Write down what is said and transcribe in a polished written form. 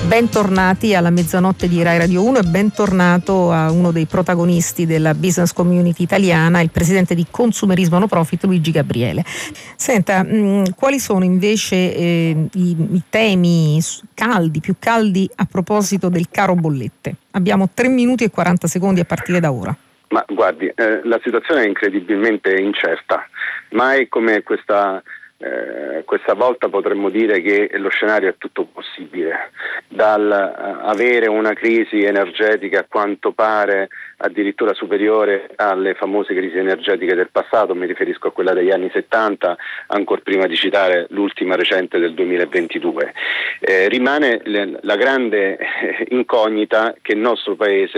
Bentornati alla mezzanotte di Rai Radio 1 e bentornato a uno dei protagonisti della business community italiana, il presidente di Consumerismo No Profit Luigi Gabriele. Senta, quali sono invece i temi più caldi a proposito del caro bollette? Abbiamo 3 minuti e 40 secondi a partire da ora. Ma guardi, la situazione è incredibilmente incerta. Mai come questa volta potremmo dire che lo scenario è tutto possibile, dal avere una crisi energetica a quanto pare addirittura superiore alle famose crisi energetiche del passato, mi riferisco a quella degli anni 70, ancor prima di citare l'ultima recente del 2022. Rimane la grande incognita che il nostro paese